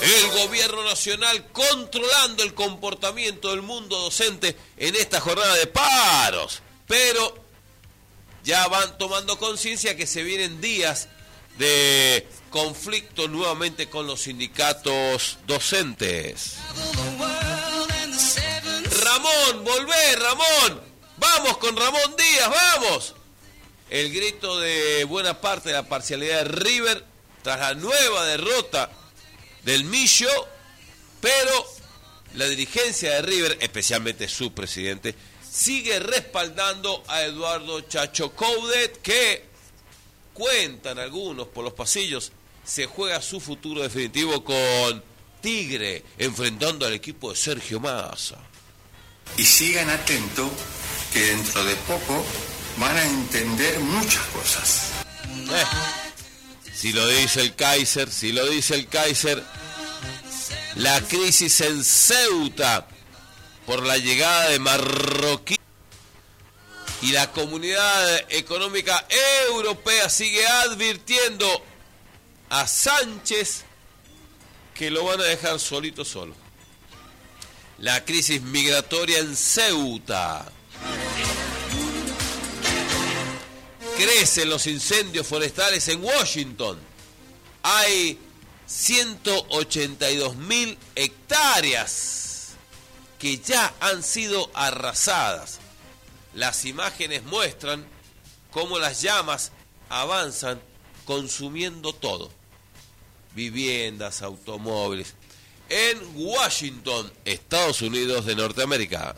El gobierno nacional controlando el comportamiento del mundo docente en esta jornada de paros. Pero ya van tomando conciencia que se vienen días de conflicto nuevamente con los sindicatos docentes. Ramón, volvé, Ramón. Vamos con Ramón Díaz, vamos. El grito de buena parte de la parcialidad de River tras la nueva derrota del Millo, pero la dirigencia de River, especialmente su presidente, sigue respaldando a Eduardo Chacho Coudet, que, cuentan algunos por los pasillos, se juega su futuro definitivo con Tigre, enfrentando al equipo de Sergio Massa. Y sigan atentos, que dentro de poco van a entender muchas cosas. Si lo dice el Kaiser, la crisis en Ceuta por la llegada de marroquíes y la Comunidad Económica Europea sigue advirtiendo a Sánchez que lo van a dejar solo. La crisis migratoria en Ceuta. Crecen los incendios forestales en Washington. Hay 182.000 hectáreas que ya han sido arrasadas. Las imágenes muestran cómo las llamas avanzan consumiendo todo. Viviendas, automóviles. En Washington, Estados Unidos de Norteamérica.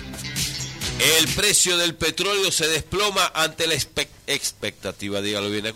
El precio del petróleo se desploma ante la expectativa, dígalo bien,